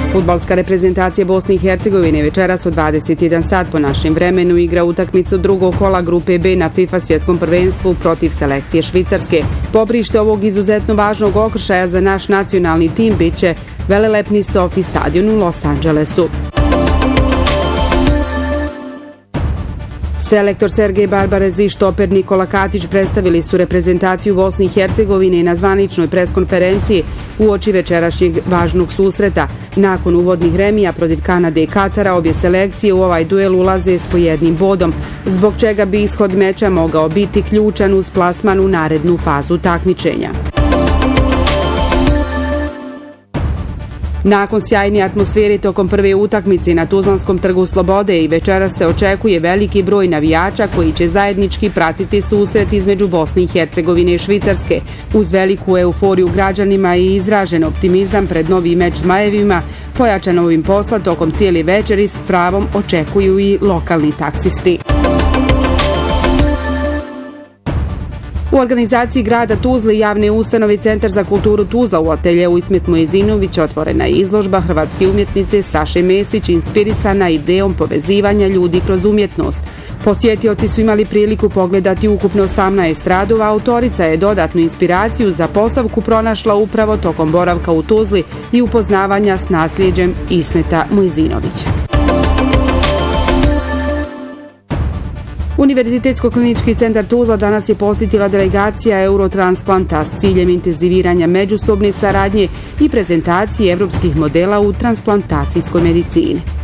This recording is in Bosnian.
Fudbalska reprezentacija Bosne i Hercegovine večeras od 21 sat po našem vremenu igra utakmicu drugog kola grupe B na FIFA svjetskom prvenstvu protiv selekcije Švicarske. Poprište ovog izuzetno važnog okršaja za naš nacionalni tim biće velelepni Sofi stadion u Los Angelesu. Selektor Sergej Barbarez i štoper Nikola Katić predstavili su reprezentaciju Bosne i Hercegovine na zvaničnoj preskonferenciji uoči večerašnjeg važnog susreta. Nakon uvodnih remija protiv Kanade i Katara, obje selekcije u ovaj duel ulaze s po jednim bodom, zbog čega bi ishod meča mogao biti ključan uz plasman u narednu fazu takmičenja. Nakon sjajne atmosfere tokom prve utakmice na Tuzlanskom trgu Slobode i večeras se očekuje veliki broj navijača koji će zajednički pratiti susret između Bosne i Hercegovine i Švicarske. Uz veliku euforiju građanima i izražen optimizam pred novi meč Zmajevima, pojačan ovim posla tokom cijeli večeri s pravom očekuju i lokalni taksisti. U organizaciji grada Tuzle i javne ustanove Centar za kulturu Tuzla u ateljeu Ismet Mojezinović otvorena je izložba hrvatske umjetnice Saše Mesić inspirisana idejom povezivanja ljudi kroz umjetnost. Posjetioci su imali priliku pogledati ukupno 18 radova, autorica je dodatnu inspiraciju za postavku pronašla upravo tokom boravka u Tuzli i upoznavanja s nasljeđem Ismeta Mojezinovića. Univerzitetsko-klinički centar Tuzla danas je posjetila delegacija Eurotransplanta s ciljem intenziviranja međusobne saradnje i prezentacije evropskih modela u transplantacijskoj medicini.